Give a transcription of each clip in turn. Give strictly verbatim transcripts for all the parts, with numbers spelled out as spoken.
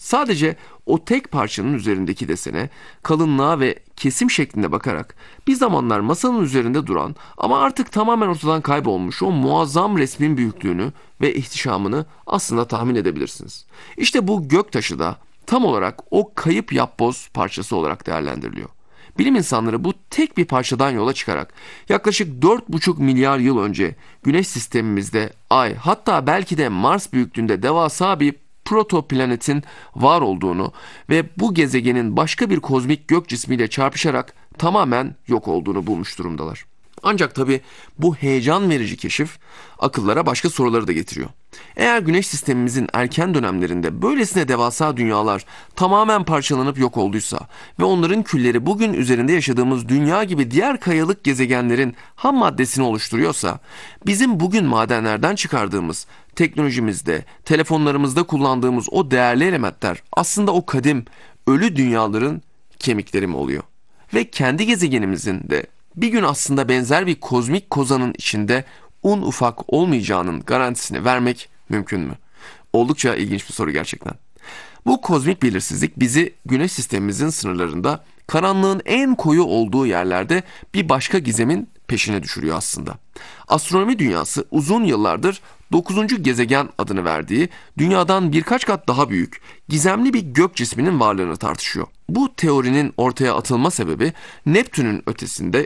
Sadece o tek parçanın üzerindeki desene, kalınlığa ve kesim şeklinde bakarak bir zamanlar masanın üzerinde duran ama artık tamamen ortadan kaybolmuş o muazzam resmin büyüklüğünü ve ihtişamını aslında tahmin edebilirsiniz. İşte bu göktaşı da tam olarak o kayıp yapboz parçası olarak değerlendiriliyor. Bilim insanları bu tek bir parçadan yola çıkarak yaklaşık dört buçuk milyar yıl önce Güneş sistemimizde Ay, hatta belki de Mars büyüklüğünde devasa bir protoplanetin var olduğunu ve bu gezegenin başka bir kozmik gök cismiyle çarpışarak tamamen yok olduğunu bulmuş durumdalar. Ancak tabii bu heyecan verici keşif akıllara başka soruları da getiriyor. Eğer Güneş sistemimizin erken dönemlerinde böylesine devasa dünyalar tamamen parçalanıp yok olduysa ve onların külleri bugün üzerinde yaşadığımız dünya gibi diğer kayalık gezegenlerin ham maddesini oluşturuyorsa, bizim bugün madenlerden çıkardığımız, teknolojimizde, telefonlarımızda kullandığımız o değerli elementler aslında o kadim, ölü dünyaların kemikleri mi oluyor? Ve kendi gezegenimizin de bir gün aslında benzer bir kozmik kozanın içinde un ufak olmayacağının garantisini vermek mümkün mü? Oldukça ilginç bir soru gerçekten. Bu kozmik belirsizlik bizi Güneş sistemimizin sınırlarında, karanlığın en koyu olduğu yerlerde bir başka gizemin peşine düşürüyor aslında. Astronomi dünyası uzun yıllardır dokuzuncu gezegen adını verdiği, dünyadan birkaç kat daha büyük, gizemli bir gök cisminin varlığını tartışıyor. Bu teorinin ortaya atılma sebebi Neptün'ün ötesinde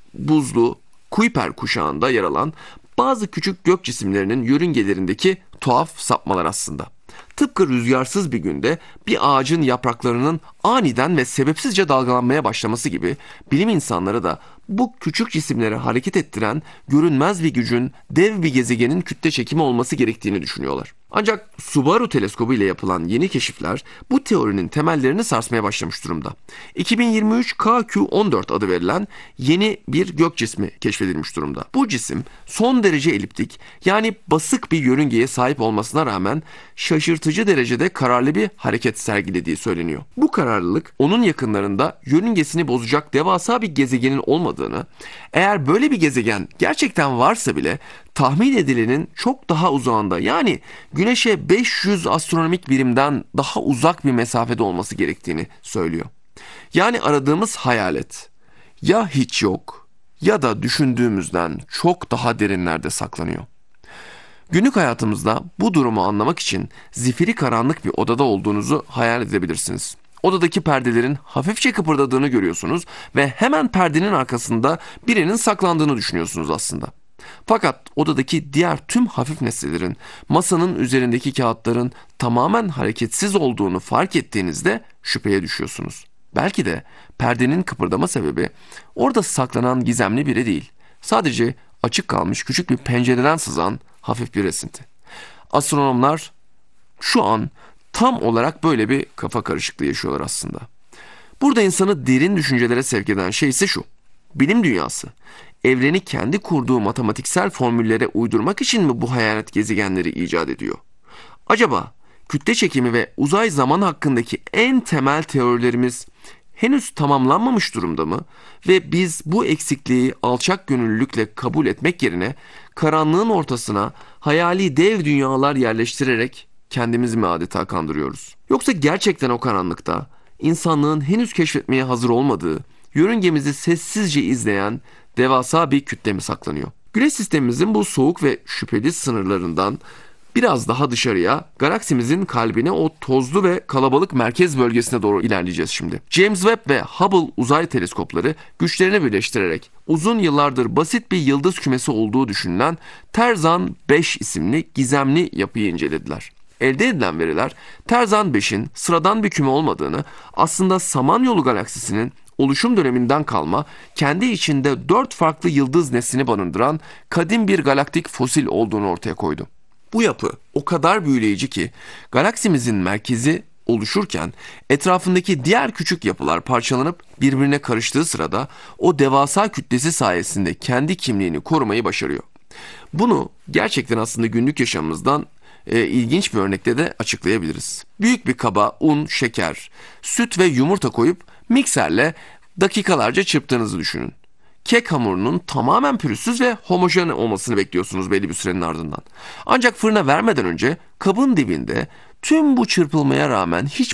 buzlu Kuiper kuşağında yer alan bazı küçük gök cisimlerinin yörüngelerindeki tuhaf sapmalar aslında. Tıpkı rüzgarsız bir günde bir ağacın yapraklarının aniden ve sebepsizce dalgalanmaya başlaması gibi bilim insanları da bu küçük cisimleri hareket ettiren görünmez bir gücün dev bir gezegenin kütle çekimi olması gerektiğini düşünüyorlar. Ancak Subaru teleskobu ile yapılan yeni keşifler bu teorinin temellerini sarsmaya başlamış durumda. iki bin yirmi üç K Q on dört adı verilen yeni bir gök cismi keşfedilmiş durumda. Bu cisim son derece eliptik, yani basık bir yörüngeye sahip olmasına rağmen şaşırtıcı derecede kararlı bir hareket sergilediği söyleniyor. Bu kararlılık onun yakınlarında yörüngesini bozacak devasa bir gezegenin olmadığını, eğer böyle bir gezegen gerçekten varsa bile tahmin edilenin çok daha uzağında, yani Güneş'e beş yüz astronomik birimden daha uzak bir mesafede olması gerektiğini söylüyor. Yani aradığımız hayalet ya hiç yok ya da düşündüğümüzden çok daha derinlerde saklanıyor. Günlük hayatımızda bu durumu anlamak için zifiri karanlık bir odada olduğunuzu hayal edebilirsiniz. Odadaki perdelerin hafifçe kıpırdadığını görüyorsunuz ve hemen perdenin arkasında birinin saklandığını düşünüyorsunuz aslında. Fakat odadaki diğer tüm hafif nesnelerin, masanın üzerindeki kağıtların tamamen hareketsiz olduğunu fark ettiğinizde şüpheye düşüyorsunuz. Belki de perdenin kıpırdama sebebi orada saklanan gizemli biri değil, sadece açık kalmış küçük bir pencereden sızan hafif bir esinti. Astronomlar şu an tam olarak böyle bir kafa karışıklığı yaşıyorlar aslında. Burada insanı derin düşüncelere sevk eden şey ise şu: bilim dünyası evreni kendi kurduğu matematiksel formüllere uydurmak için mi bu hayalet gezegenleri icat ediyor? Acaba kütle çekimi ve uzay zaman hakkındaki en temel teorilerimiz henüz tamamlanmamış durumda mı ve biz bu eksikliği alçak gönüllülükle kabul etmek yerine karanlığın ortasına hayali dev dünyalar yerleştirerek kendimizi mi adeta kandırıyoruz? Yoksa gerçekten o karanlıkta insanlığın henüz keşfetmeye hazır olmadığı, yörüngemizi sessizce izleyen devasa bir kütle mi saklanıyor? Güneş sistemimizin bu soğuk ve şüpheli sınırlarından biraz daha dışarıya, galaksimizin kalbine, o tozlu ve kalabalık merkez bölgesine doğru ilerleyeceğiz şimdi. James Webb ve Hubble uzay teleskopları güçlerini birleştirerek uzun yıllardır basit bir yıldız kümesi olduğu düşünülen Terzan beş isimli gizemli yapıyı incelediler. Elde edilen veriler Terzan beşin sıradan bir küme olmadığını, aslında Samanyolu galaksisinin oluşum döneminden kalma, kendi içinde dört farklı yıldız neslini barındıran kadim bir galaktik fosil olduğunu ortaya koydu. Bu yapı o kadar büyüleyici ki galaksimizin merkezi oluşurken etrafındaki diğer küçük yapılar parçalanıp birbirine karıştığı sırada o devasa kütlesi sayesinde kendi kimliğini korumayı başarıyor. Bunu gerçekten aslında günlük yaşamımızdan e, ilginç bir örnekle de açıklayabiliriz. Büyük bir kaba un, şeker, süt ve yumurta koyup mikserle dakikalarca çırptığınızı düşünün. Kek hamurunun tamamen pürüzsüz ve homojen olmasını bekliyorsunuz belli bir sürenin ardından. Ancak fırına vermeden önce kabın dibinde tüm bu çırpılmaya rağmen hiç